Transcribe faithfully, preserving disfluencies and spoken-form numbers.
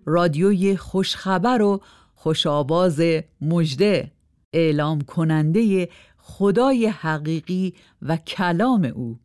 رادیوی خوشخبر و خوشآواز مژده، اعلام کننده خدای حقیقی و کلام او.